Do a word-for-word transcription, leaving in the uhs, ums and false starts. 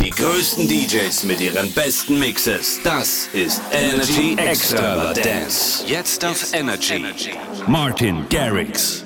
Die größten D Js mit ihren besten Mixes. Das ist Energy Extravaganza. Jetzt auf Energy. Martin Garrix.